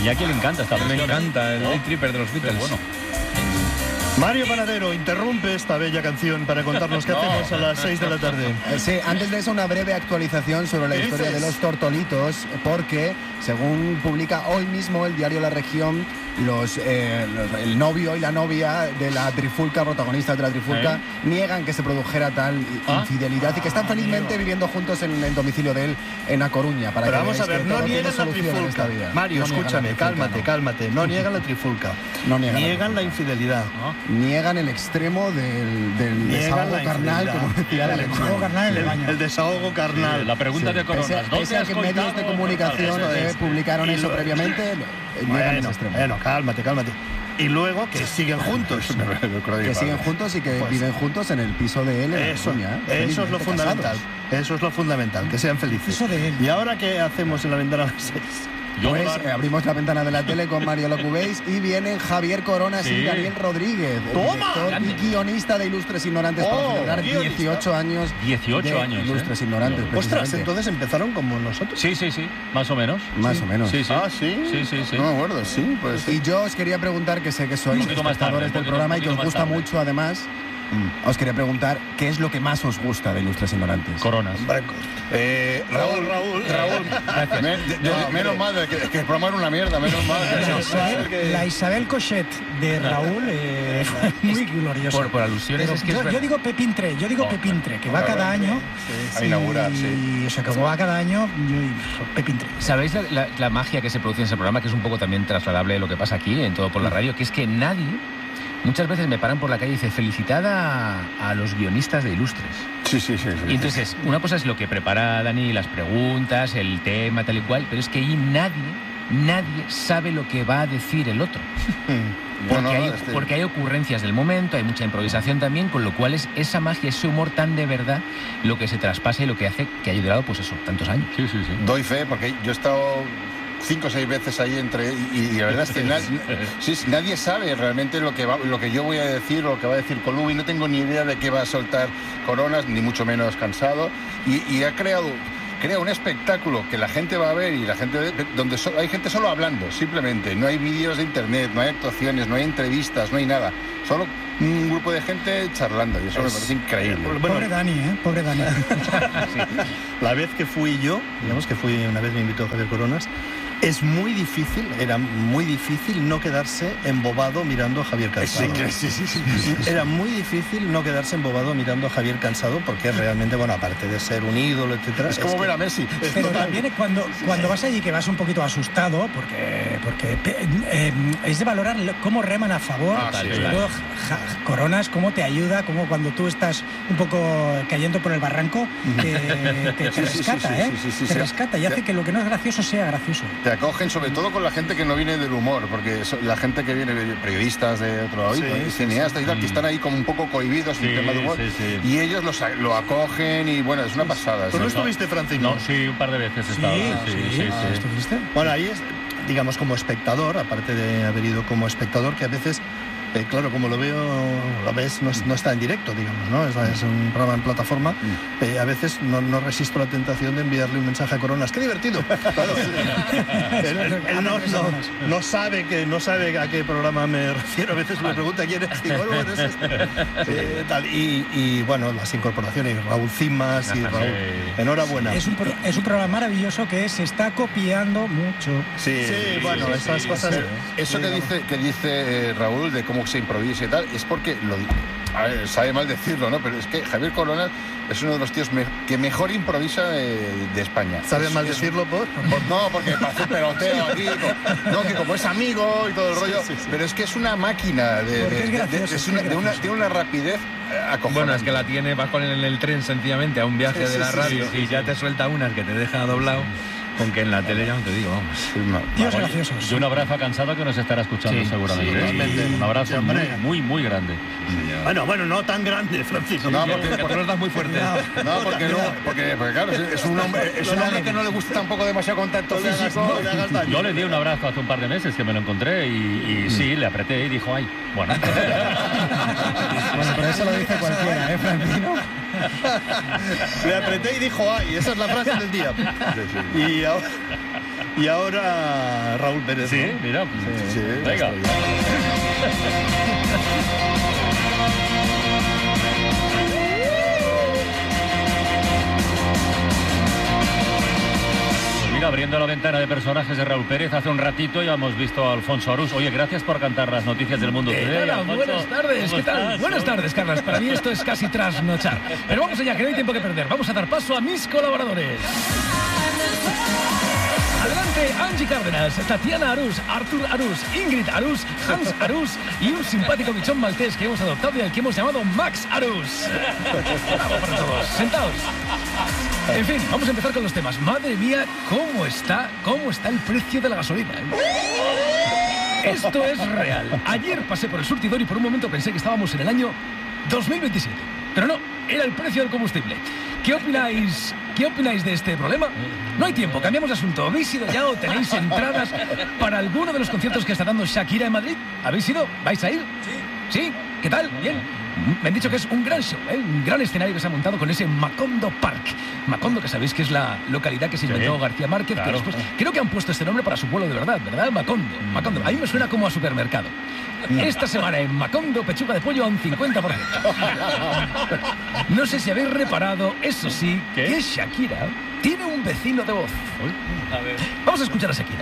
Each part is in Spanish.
Iñaki le encanta esta versión. Me encanta el Day Tripper de los Beatles. Bueno. Mario Panadero interrumpe esta bella canción para contarnos qué hacemos a las 6 de la tarde. Sí, antes de eso una breve actualización sobre la historia de los tortolitos, porque según publica hoy mismo el diario La Región, el novio y la novia de la trifulca, protagonista de la trifulca, niegan que se produjera tal infidelidad y que están felizmente viviendo juntos en el domicilio de él en A Coruña. Para Pero que vamos a veáis ver, que no todo tiene niegan la solución en esta trifulca. vida. Mario, No niegan escúchame, la trifulca, cálmate. No niegan la trifulca. No niegan Niegan la infidelidad. Niegan el extremo del Niegan desahogo la carnal, infidelidad. como decía la El desahogo carnal en el baño. El desahogo carnal. La pregunta de Coronas. Pese a que medios de comunicación publicaron eso previamente, llegan a ese extremo. Bueno, cálmate. Y luego que siguen juntos. Que siguen juntos y que viven juntos en el piso de él. Eso es lo fundamental. Eso es lo fundamental, que sean felices. Eso de él. ¿Y ahora qué hacemos en la ventana 6? Pues abrimos la ventana de la tele con Mario Locubéis y vienen Javier Coronas y Daniel Rodríguez, director y guionista de Ilustres Ignorantes, para celebrar 18 años. 18 años. Ilustres Ignorantes. Ostras, entonces empezaron como nosotros. Sí, más o menos. Más o menos. Sí. Ah, ¿sí? Sí. No me acuerdo, sí. Pues. Y yo os quería preguntar, que sé que sois poquito más espectadores tarde, del programa y que os más gusta tarde. mucho, además, os quería preguntar qué es lo que más os gusta de Ilustres Ignorantes. Coronas. Raúl. Menos mal, que el programa era una mierda, menos mal. La Isabel Cochet de Raúl, muy glorioso. Por alusiones, Pero es que yo digo Pepintre, que va cada año. A inaugurar, y, o sea, como va cada año, Pepintre. ¿Sabéis la magia que se produce en ese programa? Que es un poco también trasladable de lo que pasa aquí, en Todo por la Radio, que es que nadie, muchas veces me paran por la calle y dice, felicidad a los guionistas de Ilustres. Sí. Y entonces, una cosa es lo que prepara Dani, las preguntas, el tema, tal y cual, pero es que ahí nadie sabe lo que va a decir el otro. Porque hay ocurrencias del momento, hay mucha improvisación también, con lo cual es esa magia, ese humor tan de verdad, lo que se traspasa y lo que hace que haya durado, pues eso, tantos años. Sí. Doy fe, porque yo he estado 5 o 6 veces ahí y la verdad es que nadie sabe realmente lo que yo voy a decir o lo que va a decir Colubi. No tengo ni idea de qué va a soltar Coronas, ni mucho menos Cansado, y ha creado un espectáculo que la gente va a ver y la gente donde hay gente solo hablando, simplemente. No hay vídeos de internet, no hay actuaciones, no hay entrevistas, no hay nada. Solo un grupo de gente charlando, y eso me parece increíble. Pobre Dani. La vez que fui yo, una vez me invitó Javier Coronas, era muy difícil no quedarse embobado mirando a Javier Cansado. Sí. Era muy difícil no quedarse embobado mirando a Javier Cansado, porque realmente, bueno, aparte de ser un ídolo, etcétera. Es como ver a Messi. Pero también cuando vas allí, que vas un poquito asustado, porque es de valorar cómo reman a favor. Sobre todo Coronas, cómo te ayuda, cómo cuando tú estás un poco cayendo por el barranco, te rescata, te rescata y hace que lo que no es gracioso sea gracioso. Te acogen sobre todo con la gente que no viene del humor, porque la gente que viene, periodistas de otro lado, cineastas y tal, que están ahí como un poco cohibidos en tema de humor, y ellos lo acogen y bueno, es una pasada. ¿Tú no estuviste, Francisco? No, sí, un par de veces he estado. Sí. ¿Estuviste? Bueno, ahí es, digamos, como espectador, aparte de haber ido como espectador, que a veces, claro, como lo ves, no está en directo, digamos, ¿no? Es un programa en plataforma. A veces no resisto la tentación de enviarle un mensaje a Coronas. ¡Qué divertido! Claro, él no sabe a qué programa me refiero. A veces me pregunta quién es. Digo, bueno, es este. Tal. Y bueno, las incorporaciones, Raúl Cimas y Raúl. Enhorabuena. Es un programa maravilloso que se está copiando mucho. Sí, bueno, esas cosas. Eso que dice Raúl de cómo se improvisa y tal, es porque sabe mal decirlo, ¿no? Pero es que Javier Coronas es uno de los tíos que mejor improvisa de España. ¿Sabe mal decirlo no, porque para hacer peloteo aquí, que como es amigo y todo el rollo, pero es que es una máquina tiene una rapidez acojonante. Bueno, es que la tiene, vas con él en el tren sencillamente a un viaje de la radio y ya te suelta unas que te deja doblado. Aunque en la tele ya no te digo, vamos. Tíos graciosos. Y un abrazo a Cansado, que nos estará escuchando seguramente. Un abrazo muy grande. Bueno, no tan grande, Francisco. No, porque tú lo das muy fuerte. Porque claro, es un hombre que no le gusta tampoco demasiado contacto físico. Yo le di un abrazo hace un par de meses que me lo encontré y sí, le apreté y dijo, ay, bueno. Bueno, pero eso lo dice cualquiera, Francino. Le apreté y dijo, ay, esa es la frase del día. Y ahora Raúl Pérez. Sí, ¿no? mira. Sí, venga. Mira, abriendo la ventana de personajes de Raúl Pérez, hace un ratito ya hemos visto a Alfonso Arús. Oye, gracias por cantar las noticias del mundo. Buenas tardes, ¿qué tal? Buenas tardes, Carlas. Para mí esto es casi trasnochar. Pero vamos allá, que no hay tiempo que perder. Vamos a dar paso a mis colaboradores. Adelante, Angie Cárdenas, Tatiana Arús, Artur Arús, Ingrid Arús, Hans Arús y un simpático bichón maltés que hemos adoptado y al que hemos llamado Max Arús. Bravo para todos. Sentaos. En fin, vamos a empezar con los temas. Madre mía, ¿cómo está el precio de la gasolina? Esto es real. Ayer pasé por el surtidor y por un momento pensé que estábamos en el año 2027. Pero no, era el precio del combustible. ¿Qué opináis de este problema? No hay tiempo, cambiamos de asunto. ¿Habéis ido ya o tenéis entradas para alguno de los conciertos que está dando Shakira en Madrid? ¿Habéis ido? ¿Vais a ir? Sí. ¿Sí? ¿Qué tal? Bien. Me han dicho que es un gran show, un gran escenario que se ha montado con ese Macondo Park. Macondo, que sabéis que es la localidad que se inventó García Márquez, claro. Que después, creo que han puesto este nombre para su pueblo de verdad, ¿verdad? Macondo. A mí me suena como a supermercado. Esta semana en Macondo, pechuga de pollo a un 50%. No sé si habéis reparado, eso sí, que Shakira tiene un vecino de voz. A ver. Vamos a escuchar a Shakira.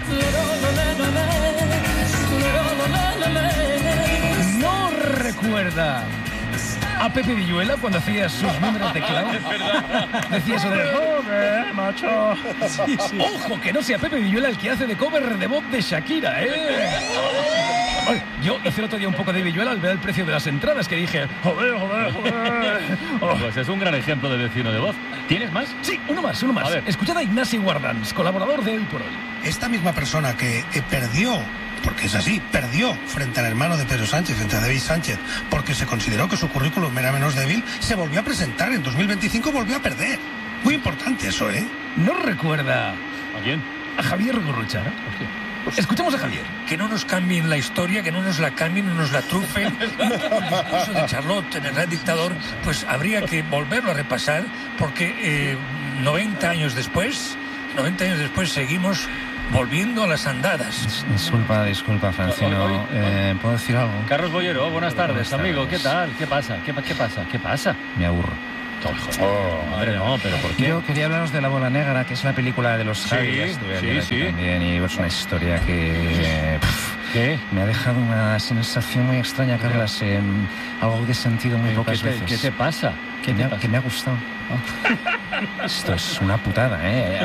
¿No recuerda a Pepe Villuela cuando hacía sus números de clown? Decía eso de joder, macho. Sí. Ojo, que no sea Pepe Villuela el que hace de cover de voz de Shakira, Oye, yo hice el otro día un poco de Villuela al ver el precio de las entradas, que dije, joder. Pues es un gran ejemplo de vecino de voz. ¿Tienes más? Sí, uno más. A ver. Escuchad a Ignasi Guardans, colaborador de Hoy por Hoy. Esta misma persona que perdió, porque es así, perdió frente al hermano de Pedro Sánchez, frente a David Sánchez, porque se consideró que su currículum era menos débil, se volvió a presentar. En 2025 volvió a perder. Muy importante eso, ¿eh? ¿No recuerda a quién? A Javier Gurruchaga? Escuchemos a Javier. Que no nos cambien la historia, que no nos la cambien, no nos la trufen. El discurso de Charlotte en el Gran Dictador, pues habría que volverlo a repasar, porque 90 años después seguimos volviendo a las andadas. Disculpa, Francino. ¿Puedo decir algo? Carlos Bollero, buenas tardes, amigo. ¿Qué tal? ¿Qué pasa? ¿Qué pasa? Me aburro. Hombre, no, pero ¿por qué? Yo quería hablaros de La Bola Negra, que es la película de los Javis. Sí. También, y es una historia que... ¿Qué? Me ha dejado una sensación muy extraña, Carlas. Algo de sentido muy pocas veces. ¿Qué te pasa? Que me ha gustado. Esto es una putada,